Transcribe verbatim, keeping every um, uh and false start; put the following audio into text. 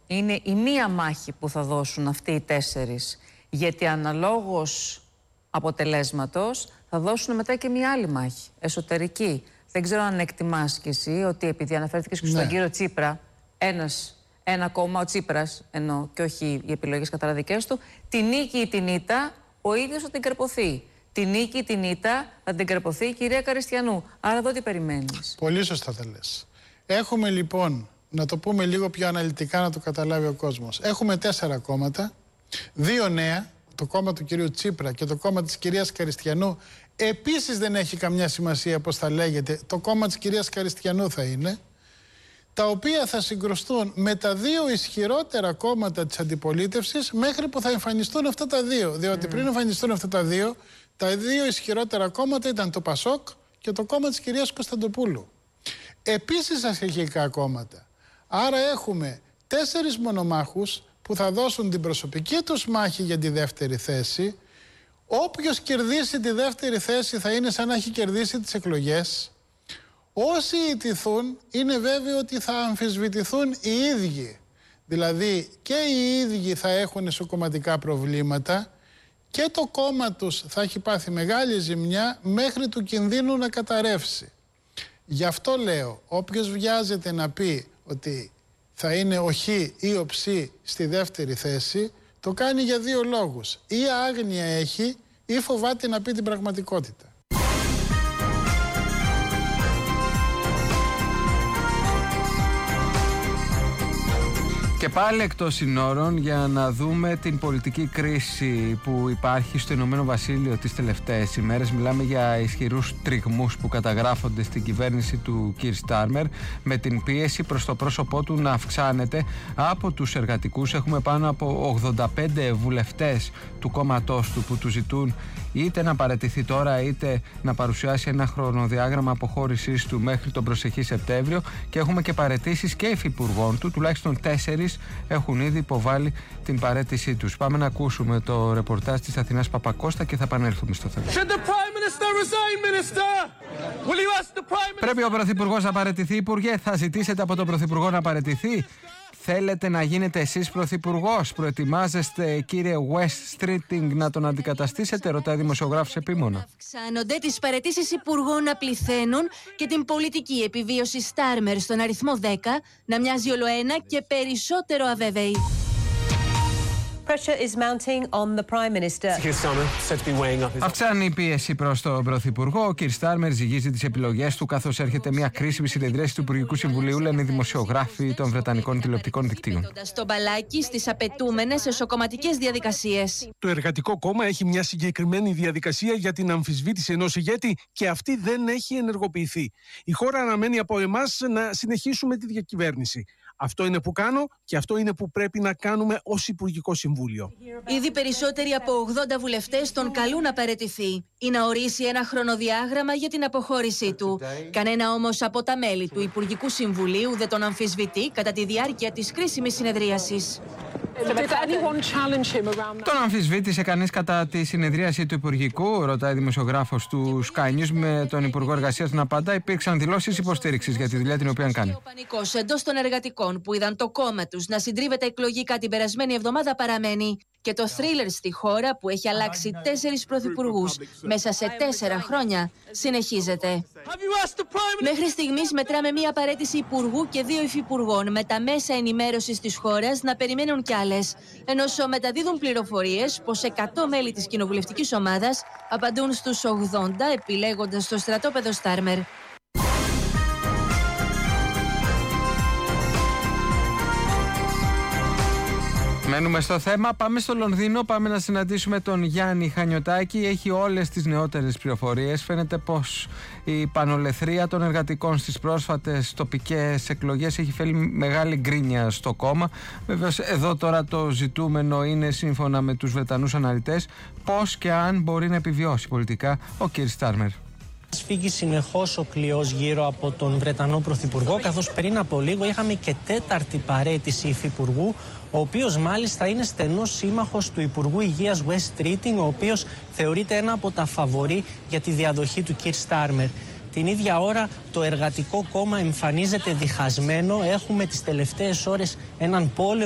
είναι η μία μάχη που θα δώσουν αυτοί οι τέσσερις, γιατί αναλόγως αποτελέσματος θα δώσουν μετά και μία άλλη μάχη, εσωτερική. Δεν ξέρω αν εκτιμάς κι εσύ ότι επειδή αναφέρθηκες και στον ναι. κύριο Τσίπρα, ένας, ένα κόμμα, ο Τσίπρας, ενώ και όχι οι επιλογές κατά δικές του, τη νίκη ή την ήττα ο ίδιος θα την καρποθεί. Τη νίκη ή την ήττα θα την καρποθεί η κυρία Καριστιανού. Άρα εδώ τι περιμένεις? Πολύ σωστά τα λες. Έχουμε λοιπόν, να το πούμε λίγο πιο αναλυτικά να το καταλάβει ο κόσμος. Έχουμε τέσσερα κόμματα, δύο νέα, το κόμμα του κυρίου Τσίπρα και το κόμμα της κυρίας Καριστιανού. Επίσης δεν έχει καμιά σημασία πώς θα λέγεται, το κόμμα της κυρίας Καριστιανού θα είναι, τα οποία θα συγκρουστούν με τα δύο ισχυρότερα κόμματα της αντιπολίτευσης μέχρι που θα εμφανιστούν αυτά τα δύο. Διότι mm. πριν εμφανιστούν αυτά τα δύο, τα δύο ισχυρότερα κόμματα ήταν το Πασόκ και το κόμμα της κυρίας Κωνσταντοπούλου. Επίσης αρχικά κόμματα. Άρα έχουμε τέσσερις μονομάχους που θα δώσουν την προσωπική τους μάχη για τη δεύτερη θέση. Όποιος κερδίσει τη δεύτερη θέση θα είναι σαν να έχει κερδίσει τις εκλογές. Όσοι ιτηθούν είναι βέβαιο ότι θα αμφισβητηθούν οι ίδιοι. Δηλαδή και οι ίδιοι θα έχουν εσωκομματικά προβλήματα και το κόμμα τους θα έχει πάθει μεγάλη ζημιά μέχρι του κινδύνου να καταρρεύσει. Γι' αυτό λέω, όποιος βιάζεται να πει ότι θα είναι ο Χ ή ο Ψ στη δεύτερη θέση, το κάνει για δύο λόγους. Ή άγνοια έχει ή φοβάται να πει την πραγματικότητα. Και πάλι εκτός συνόρων για να δούμε την πολιτική κρίση που υπάρχει στο Ηνωμένο Βασίλειο τις τελευταίες ημέρες. Μιλάμε για ισχυρούς τριγμούς που καταγράφονται στην κυβέρνηση του Κιρ Στάρμερ, με την πίεση προς το πρόσωπό του να αυξάνεται από τους εργατικούς. Έχουμε πάνω από ογδόντα πέντε βουλευτές του κόμματός του που του ζητούν είτε να παραιτηθεί τώρα είτε να παρουσιάσει ένα χρονοδιάγραμμα αποχώρησής του μέχρι τον προσεχή Σεπτέμβριο, και έχουμε και παραιτήσεις και υφυπουργών του, τουλάχιστον τέσσερις έχουν ήδη υποβάλει την παραίτησή τους. Πάμε να ακούσουμε το ρεπορτάζ της Αθηνάς Παπακώστα και θα επανέλθουμε στο θέμα. Πρέπει ο Πρωθυπουργός να παραιτηθεί? Υπουργέ, θα ζητήσετε από τον Πρωθυπουργό να παραιτηθεί? Θέλετε να γίνετε εσείς πρωθυπουργός? Προετοιμάζεστε, κύριε West Streeting, να τον αντικαταστήσετε? Ρωτάει δημοσιογράφος επίμονα. Αυξάνονται τις παραιτήσεις υπουργών να πληθαίνουν και την πολιτική επιβίωση Στάρμερ στον αριθμό δέκα να μοιάζει ολοένα και περισσότερο αβέβαιη. Αυξάνει η πίεση προς τον Πρωθυπουργό. Ο Κιρ Στάρμερ ζυγίζει τις επιλογές του καθώς έρχεται μια κρίσιμη συνεδρίαση του Υπουργικού Συμβουλίου, λένε οι δημοσιογράφοι των Βρετανικών τηλεοπτικών δικτύων. Το μπαλάκι στις απαιτούμενες εσωκομματικές διαδικασίες. Το Εργατικό Κόμμα έχει μια συγκεκριμένη διαδικασία για την αμφισβήτηση ενός ηγέτη και αυτή δεν έχει ενεργοποιηθεί. Η χώρα αναμένει από εμάς να συνεχίσουμε τη διακυβέρνηση. Αυτό είναι που κάνω και αυτό είναι που πρέπει να κάνουμε ως Υπουργικό Συμβούλιο. Ήδη περισσότεροι από ογδόντα βουλευτές τον καλούν να παραιτηθεί ή να ορίσει ένα χρονοδιάγραμμα για την αποχώρησή του. Κανένα όμως από τα μέλη του Υπουργικού Συμβουλίου δεν τον αμφισβητεί κατά τη διάρκεια της κρίσιμης συνεδρίασης. Τον αμφισβήτησε κανείς κατά τη συνεδρίαση του Υπουργικού? Ρωτάει δημοσιογράφος του Sky News, με τον Υπουργό Εργασίας να απαντά. Υπήρξαν δηλώσεις υποστήριξης για τη δουλειά την οποία κάνει. Ο πανικός εντός των εργατικών που είδαν το κόμμα τους να συντρίβεται εκλογικά την περασμένη εβδομάδα παραμένει. Και το θρίλερ στη χώρα που έχει αλλάξει τέσσερις πρωθυπουργούς μέσα σε τέσσερα χρόνια συνεχίζεται. Μέχρι στιγμής μετράμε μία παραίτηση υπουργού και δύο υφυπουργών, με τα μέσα ενημέρωσης της χώρας να περιμένουν κι άλλες. Ενώ μεταδίδουν πληροφορίες πως εκατό μέλη της κοινοβουλευτικής ομάδας απαντούν στους ογδόντα επιλέγοντας το στρατόπεδο Στάρμερ. Μένουμε στο θέμα, πάμε στο Λονδίνο, πάμε να συναντήσουμε τον Γιάννη Χανιωτάκη. Έχει όλες τις νεότερες πληροφορίες. Φαίνεται πως η πανολεθρία των εργατικών στις πρόσφατες τοπικές εκλογές έχει φέρει μεγάλη γκρίνια στο κόμμα. Βεβαίως εδώ τώρα το ζητούμενο είναι, σύμφωνα με τους Βρετανούς αναλυτές, πώς και αν μπορεί να επιβιώσει πολιτικά ο κ. Στάρμερ. Σφίγγει συνεχώς ο κλειός γύρω από τον Βρετανό Πρωθυπουργό, καθώς πριν από λίγο είχαμε και τέταρτη παραίτηση υφυπουργού, ο οποίος μάλιστα είναι στενός σύμμαχος του Υπουργού Υγείας West Streeting, ο οποίος θεωρείται ένα από τα φαβορί για τη διαδοχή του Κιρ Στάρμερ. Την ίδια ώρα το Εργατικό Κόμμα εμφανίζεται διχασμένο. Έχουμε τις τελευταίες ώρες έναν πόλεμο